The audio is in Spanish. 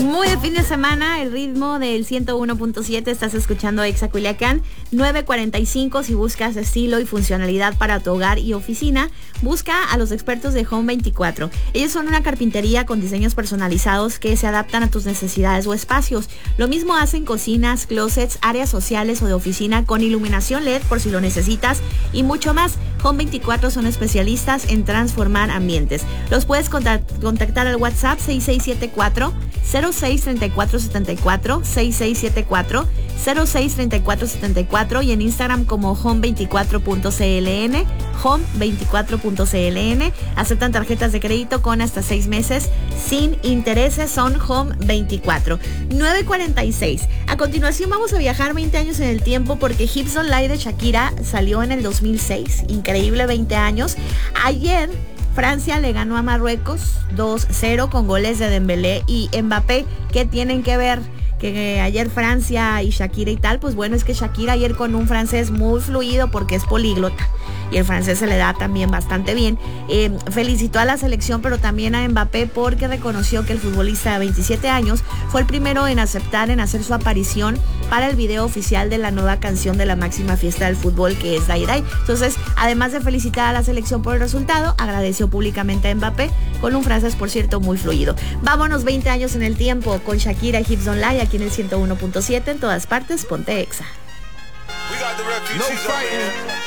Muy de fin de semana, el ritmo del 101.7, estás escuchando Exa Culiacán, 9:45. Si buscas estilo y funcionalidad para tu hogar y oficina, busca a los expertos de Home 24. Ellos son una carpintería con diseños personalizados que se adaptan a tus necesidades o espacios. Lo mismo hacen cocinas, closets, áreas sociales o de oficina con iluminación LED por si lo necesitas y mucho más. Home 24 son especialistas en transformar ambientes. Los puedes contactar al WhatsApp 6674 063474 6674 y en Instagram como home24.cln, home24.cln. Aceptan tarjetas de crédito con hasta 6 meses sin intereses. Son Home 24. 9:46. A continuación vamos a viajar 20 años en el tiempo porque Hips Don't Lie de Shakira salió en el 2006. Increíble, 20 años. Ayer Francia le ganó a Marruecos 2-0 con goles de Dembélé y Mbappé. ¿Qué tienen que ver? Que ayer Francia y Shakira y tal, pues bueno, es que Shakira ayer con un francés muy fluido porque es políglota y el francés se le da también bastante bien. Felicitó a la selección, pero también a Mbappé porque reconoció que el futbolista de 27 años fue el primero en aceptar en hacer su aparición para el video oficial de la nueva canción de la máxima fiesta del fútbol, que es Die Die. Entonces, además de felicitar a la selección por el resultado, agradeció públicamente a Mbappé con un francés, por cierto, muy fluido. Vámonos 20 años en el tiempo con Shakira y Hips Don't Lie aquí en el 101.7, en todas partes, ponte Exa. No fighting.